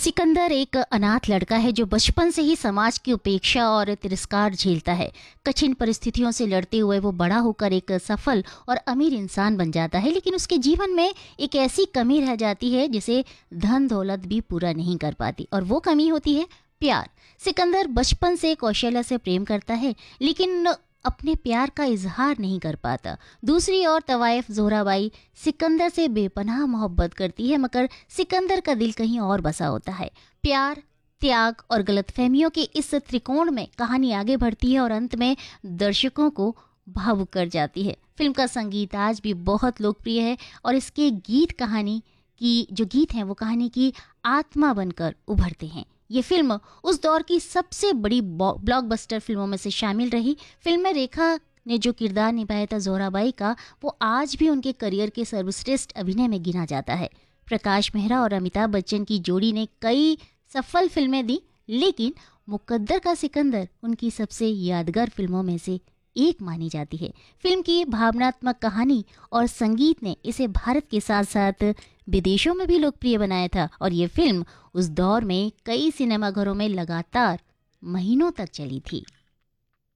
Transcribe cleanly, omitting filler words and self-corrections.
सिकंदर एक अनाथ लड़का है जो बचपन से ही समाज की उपेक्षा और तिरस्कार झेलता है। कठिन परिस्थितियों से लड़ते हुए वो बड़ा होकर एक सफल और अमीर इंसान बन जाता है, लेकिन उसके जीवन में एक ऐसी कमी रह जाती है जिसे धन दौलत भी पूरा नहीं कर पाती, और वो कमी होती है प्यार। सिकंदर बचपन से कौशल्या से प्रेम करता है, लेकिन अपने प्यार का इजहार नहीं कर पाता। दूसरी ओर तवाइफ जोहराबाई सिकंदर से बेपनाह मोहब्बत करती है, मगर सिकंदर का दिल कहीं और बसा होता है। प्यार, त्याग और गलतफहमियों के इस त्रिकोण में कहानी आगे बढ़ती है और अंत में दर्शकों को भावुक कर जाती है। फिल्म का संगीत आज भी बहुत लोकप्रिय है और इसके गीत कहानी की जो गीत हैं वो कहानी की आत्मा बनकर उभरते हैं। ये फिल्म उस दौर की सबसे बड़ी ब्लॉकबस्टर फिल्मों में से शामिल रही। फिल्म में रेखा ने जो किरदार निभाया था जोहराबाई का, वो आज भी उनके करियर के सर्वश्रेष्ठ अभिनय में गिना जाता है। प्रकाश मेहरा और अमिताभ बच्चन की जोड़ी ने कई सफल फिल्में दी, लेकिन मुकद्दर का सिकंदर उनकी सबसे यादगार फिल्मों में से एक मानी जाती है। फिल्म की भावनात्मक कहानी और संगीत ने इसे भारत के साथ साथ विदेशों में भी लोकप्रिय बनाया था, और ये फिल्म उस दौर में कई सिनेमाघरों में लगातार महीनों तक चली थी।